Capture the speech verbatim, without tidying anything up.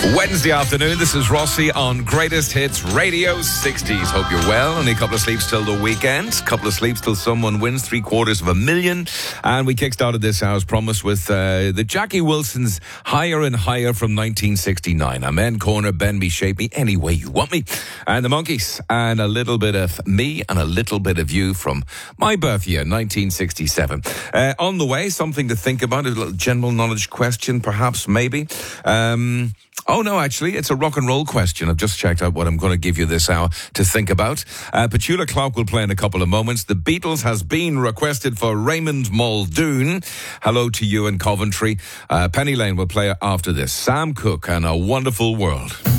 Wednesday afternoon, this is Rossi on Greatest Hits Radio sixties. Hope you're well. Only a couple of sleeps till the weekend. Couple of sleeps till someone wins three quarters of a million. And we kickstarted this hour's promise with uh, the Jackie Wilson's Higher and Higher from nineteen sixty-nine. Amen Corner, Bend Me, Shape Me, Any Way You Want Me. And the Monkees, and a little bit of me and a little bit of you from my birth year, nineteen sixty-seven. Uh, on the way, something to think about, a little general knowledge question, perhaps, maybe. Um... Oh, no, actually, it's a rock and roll question. I've just checked out what I'm going to give you this hour to think about. Uh, Petula Clark will play in a couple of moments. The Beatles has been requested for Raymond Muldoon. Hello to you in Coventry. Uh, Penny Lane will play after this. Sam Cooke and A Wonderful World.